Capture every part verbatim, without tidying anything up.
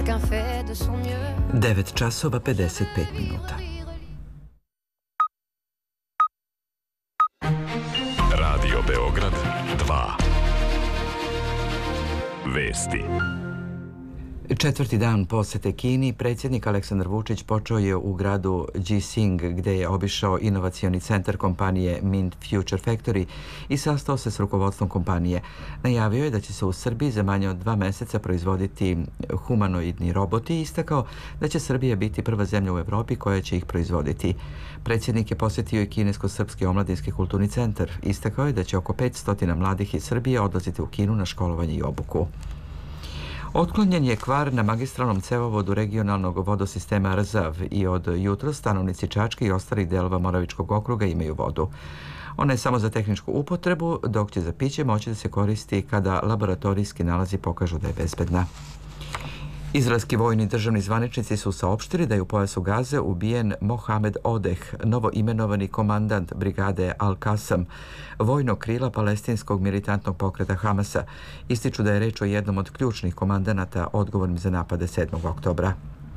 devet časova pedeset pet minuta. Radio Beograd dva. Vesti. Četvrti dan posete Kini, predsjednik Aleksandar Vučić počeo je u gradu Jixing, gdje je obišao inovacioni centar kompanije Mint Future Factory i sastao se s rukovodstvom kompanije. Najavio je da će se u Srbiji za manje od dva mjeseca proizvoditi humanoidni roboti i istakao da će Srbija biti prva zemlja u Evropi koja će ih proizvoditi. Predsjednik je posjetio i Kinesko-srpski omladinski kulturni centar. Istakao je da će oko petsto mladih iz Srbije odlaziti u Kinu na školovanje i obuku. Otklonjen je kvar na magistralnom cevovodu regionalnog vodosistema Rzav i od jutros stanovnici Čačke i ostalih delova Moravičkog okruga imaju vodu. Ona je samo za tehničku upotrebu, dok će za piće moći da se koristi kada laboratorijski nalazi pokažu da je bezbedna. Izraelski vojni državni zvaničnici su saopštili da je u pojasu Gaze ubijen Mohamed Odeh, novo imenovani komandant brigade Al-Kasam, vojnog krila palestinskog militantnog pokreta Hamasa. Ističu da je reč o jednom od ključnih komandanata odgovornim za napade sedmog oktobra.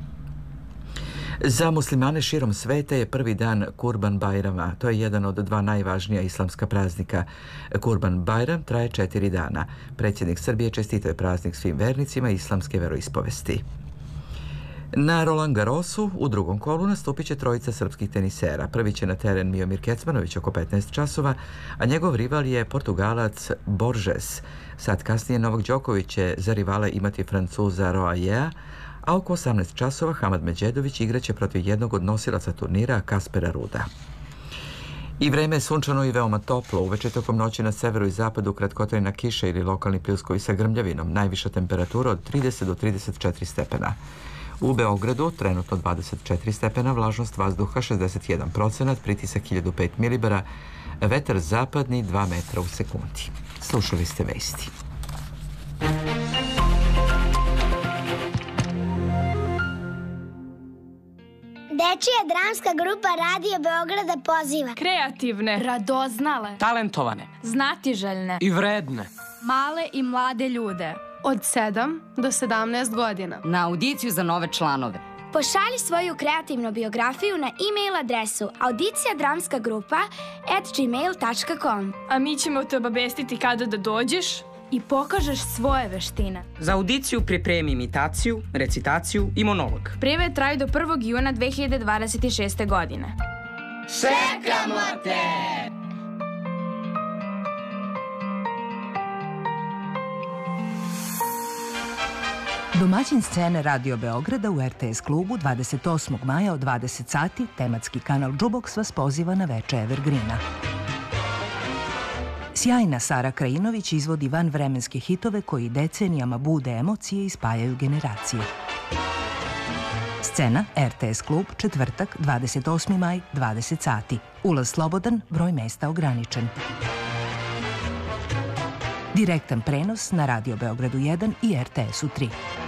Za muslimane širom sveta je prvi dan Kurban Bajrama. To je jedan od dva najvažnija islamska praznika. Kurban Bajram traje četiri dana. Predsjednik Srbije čestitao je praznik svim vernicima islamske veroispovesti. Na Roland Garrosu u drugom kolu nastupit će trojica srpskih tenisera. Prvi će na teren Miomir Kecmanović oko petnaest časova, a njegov rival je Portugalac Borges. Sad kasnije Novak Đoković će za rivale imati Francuza Roajea, a oko osamnaest časova Hamad Međedović igraće protiv jednog od nosilaca turnira Kaspera Ruda. I vreme je sunčano i veoma toplo. Uveče tokom noći na severu i zapadu kratkotrajna kiša ili lokalni pljuskovi sa grmljavinom. Najviša temperatura od trideset do trideset četiri stepena. U Beogradu trenutno dvadeset četiri stepena, vlažnost vazduha šezdeset jedan procenat, pritisak hiljadu pet milibara, vetar zapadni dva metra u sekundi. Slušali ste vesti. Dečija dramska grupa Radio Beograda poziva kreativne, radoznale, talentovane, znatiželjne i vredne, male i mlade ljude od sedam do sedamnaest godina na audiciju za nove članove. Pošalji svoju kreativnu biografiju na e-mail adresu audicija dramska grupa at gmail dot com. A mi ćemo te obavestiti kada da dođeš i pokažeš svoje veštine. Za audiciju pripremi imitaciju, recitaciju i monolog. Prijave traju do prvog juna dve hiljade dvadeset šeste. godine. Čekamo te! Domaćin scene Radio Beograda u R T S klubu dvadeset osmog maja od dvadeset sati tematski kanal Džuboks vas poziva na veče Evergreena. Sjajna Sara Krajinović izvodi vanvremenske hitove koji decenijama bude emocije i spajaju generacije. Scena R T S klub, četvrtak, dvadeset osmi maj, dvadeset sati. Ulaz slobodan, broj mesta ograničen. Direktan prenos na Radio Beogradu jedan i R T S-u tri.